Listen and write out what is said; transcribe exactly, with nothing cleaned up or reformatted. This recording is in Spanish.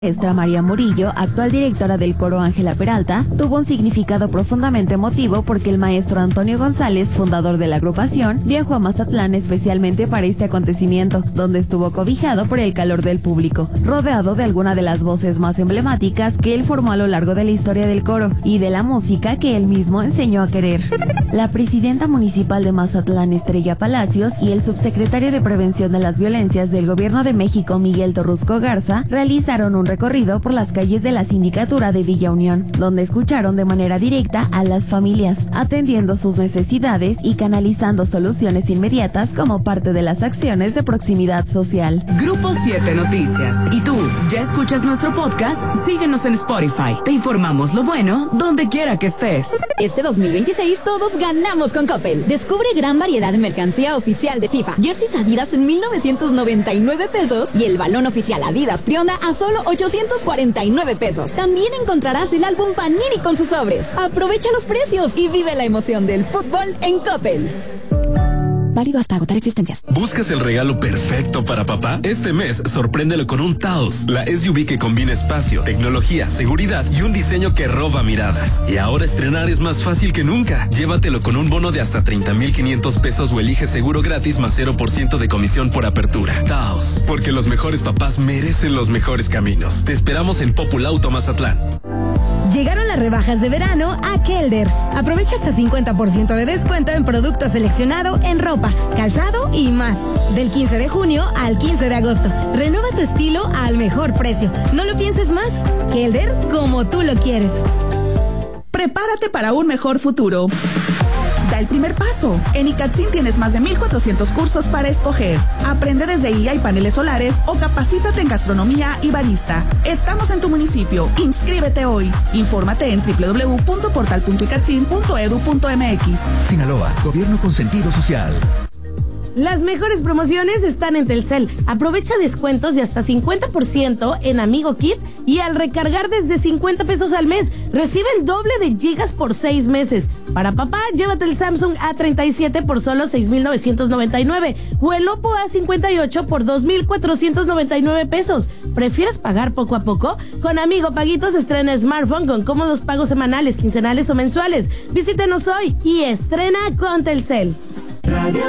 maestra María Murillo, actual directora del coro Ángela Peralta, tuvo un significado profundamente emotivo porque el maestro Antonio González, fundador de la agrupación, viajó a Mazatlán especialmente para este acontecimiento, donde estuvo cobijado por el calor del público, rodeado de alguna de las voces más emblemáticas que él formó a lo largo de la historia del coro y de la música que él mismo enseñó a querer. La presidenta municipal de Mazatlán, Estrella Palacios, y el subsecretario de Prevención de las Violencias del Gobierno de México, Miguel Torrusco Garza, realizaron un recorrido por las calles de la Sindicatura de Villa Unión, donde escucharon de manera directa a las familias, atendiendo sus necesidades y canalizando soluciones inmediatas como parte de las acciones de proximidad social. Grupo siete Noticias. ¿Y tú, ya escuchas nuestro podcast? Síguenos en Spotify. Te informamos lo bueno donde quiera que estés. Este dos mil veintiséis todos ganamos con Coppel. Descubre gran variedad de mercancía oficial de FIFA. Jerseys Adidas en mil novecientos noventa y nueve pesos y el balón oficial Adidas Trionda a solo ochocientos cuarenta y nueve pesos. También encontrarás el álbum Panini con sus sobres. Aprovecha los precios y vive la emoción del fútbol en Coppel. Válido hasta agotar existencias. ¿Buscas el regalo perfecto para papá? Este mes, sorpréndelo con un Taos, la S U V que combina espacio, tecnología, seguridad y un diseño que roba miradas. Y ahora estrenar es más fácil que nunca. Llévatelo con un bono de hasta treinta mil quinientos pesos o elige seguro gratis más cero por ciento de comisión por apertura. Taos, porque los mejores papás merecen los mejores caminos. Te esperamos en Populauto Mazatlán. Llegaron las rebajas de verano a Kelder. Aprovecha hasta cincuenta por ciento de descuento en producto seleccionado en ropa, calzado y más. Del quince de junio al quince de agosto. Renueva tu estilo al mejor precio. No lo pienses más. Kelder, como tú lo quieres. Prepárate para un mejor futuro. Da el primer paso. En ICATSIN tienes más de mil cuatrocientos cursos para escoger. Aprende desde I A y paneles solares o capacítate en gastronomía y barista. Estamos en tu municipio. Inscríbete hoy. Infórmate en doble u doble u doble u punto portal punto icatsin punto edu punto eme equis. Sinaloa, gobierno con sentido social. Las mejores promociones están en Telcel. Aprovecha descuentos de hasta cincuenta por ciento en Amigo Kit y al recargar desde cincuenta pesos al mes, recibe el doble de gigas por seis meses. Para papá, llévate el Samsung A treinta y siete por solo seis mil novecientos noventa y nueve o el Oppo A cincuenta y ocho por dos mil cuatrocientos noventa y nueve pesos. ¿Prefieres pagar poco a poco? Con Amigo Paguitos estrena smartphone con cómodos pagos semanales, quincenales o mensuales. Visítenos hoy y estrena con Telcel. Radio